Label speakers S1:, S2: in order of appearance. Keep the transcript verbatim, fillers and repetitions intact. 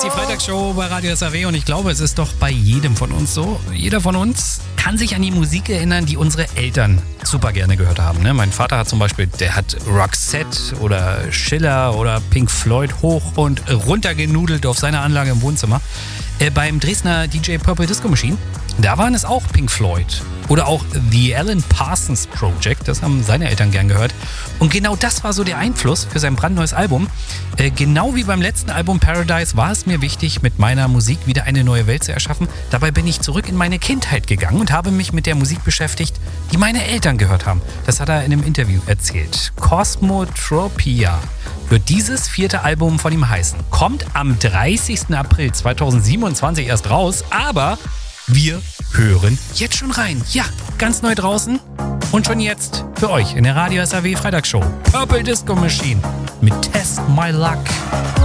S1: die Freitagsshow bei Radio S A W und ich glaube, es ist doch bei jedem von uns so. Jeder von uns kann sich an die Musik erinnern, die unsere Eltern super gerne gehört haben. Ne? Mein Vater hat zum Beispiel, der hat Roxette oder Schiller oder Pink Floyd hoch und runter genudelt auf seiner Anlage im Wohnzimmer. Äh, beim Dresdner D J Purple Disco Machine, da waren es auch Pink Floyd. Oder auch The Alan Parsons Project, das haben seine Eltern gern gehört. Und genau das war so der Einfluss für sein brandneues Album. Äh, genau wie beim letzten Album Paradise war es mir wichtig, mit meiner Musik wieder eine neue Welt zu erschaffen. Dabei bin ich zurück in meine Kindheit gegangen und habe mich mit der Musik beschäftigt, die meine Eltern gehört haben. Das hat er in einem Interview erzählt. Cosmotropia wird dieses vierte Album von ihm heißen. Kommt am dreißigsten April zweitausendsiebenundzwanzig erst raus, aber wir hören jetzt schon rein. Ja, ganz neu draußen und schon jetzt für euch in der Radio S A W Freitagsshow. Purple Disco Machine mit Test My Luck.